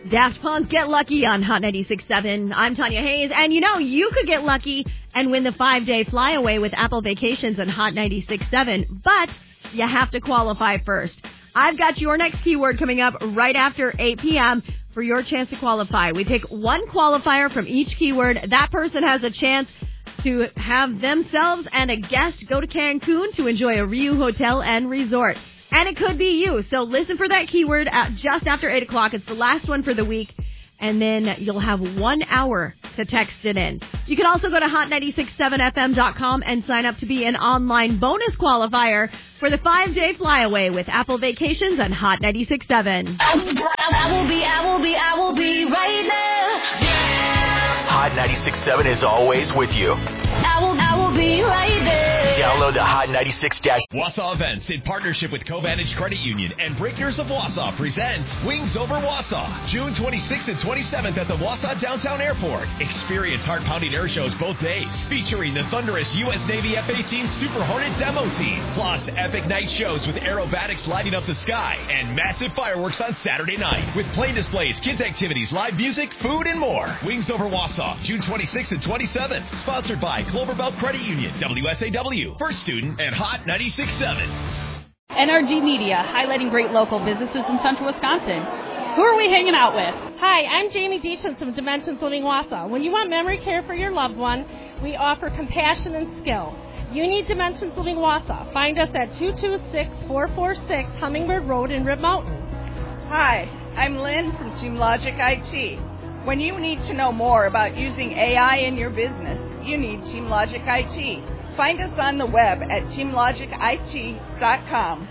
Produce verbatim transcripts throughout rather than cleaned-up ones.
Daft Punk, Get Lucky on Hot ninety-six point seven. I'm Tanya Hayes, and you know, you could get lucky and win the five-day flyaway with Apple Vacations on Hot ninety-six point seven, but you have to qualify first. I've got your next keyword coming up right after eight p.m. for your chance to qualify. We pick one qualifier from each keyword. That person has a chance to have themselves and a guest go to Cancun to enjoy a Riu Hotel and Resort. And it could be you. So listen for that keyword at just after eight o'clock. It's the last one for the week. And then you'll have one hour to text it in. You can also go to hot nine six seven f m dot com and sign up to be an online bonus qualifier for the five-day flyaway with Apple Vacations on Hot ninety-six point seven. I will be, I will be, I will be right there. Yeah. Hot ninety-six point seven is always with you. I will, I will be right there. Download the Hot ninety-six dash Wausau Events in partnership with Covantage Credit Union and Breakers of Wausau presents Wings Over Wausau, June twenty-sixth and twenty-seventh at the Wausau Downtown Airport. Experience heart-pounding air shows both days, featuring the thunderous U S Navy F eighteen Super Hornet demo team, plus epic night shows with aerobatics lighting up the sky and massive fireworks on Saturday night with plane displays, kids activities, live music, food, and more. Wings Over Wausau, June twenty-sixth and twenty-seventh. Sponsored by Cloverbelt Credit Union, W S A W, First Student, and Hot ninety-six point seven. N R G Media, highlighting great local businesses in central Wisconsin. Who are we hanging out with? Hi, I'm Jamie Deacham from Dimensions Living Wausau. When you want memory care for your loved one, we offer compassion and skill. You need Dimensions Living Wausau. Find us at two two six, four four six Hummingbird Road in Rib Mountain. Hi, I'm Lynn from Team Logic I T. When you need to know more about using A I in your business, you need Team Logic I T. Find us on the web at team logic I T dot com.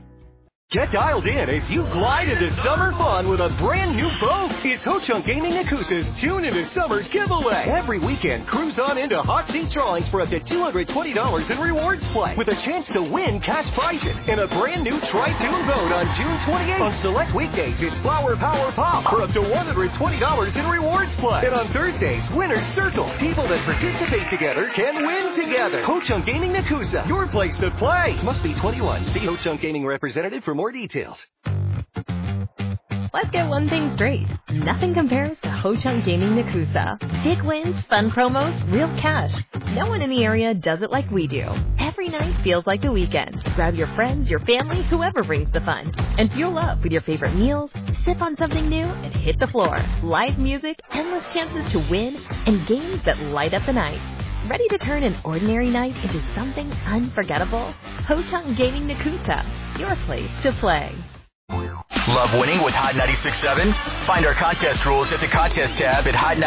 Get dialed in as you glide into summer fun with a brand new boat. It's Ho Chunk Gaming Nakusa's Tune into Summer giveaway. Every weekend, cruise on into hot seat drawings for up to two hundred twenty dollars in rewards play with a chance to win cash prizes and a brand new Tri-Tune boat on June twenty-eighth. On select weekdays, it's Flower Power Pop for up to one hundred twenty dollars in rewards play. And on Thursdays, Winner's Circle. People that participate together can win together. Ho Chunk Gaming Nakusa, your place to play. Must be twenty-one. See Ho Chunk Gaming representative for more details. Let's get one thing straight. Nothing compares to Ho Chunk Gaming Nakusa. Big wins, fun promos, real cash. No one in the area does it like we do. Every night feels like the weekend. Grab your friends, your family, whoever brings the fun. And fuel up with your favorite meals, sip on something new, and hit the floor. Live music, endless chances to win, and games that light up the night. Ready to turn an ordinary night into something unforgettable? Ho Chunk Gaming Nakusa, your place to play. Love winning with Hot ninety-six point seven? Find our contest rules at the contest tab at hot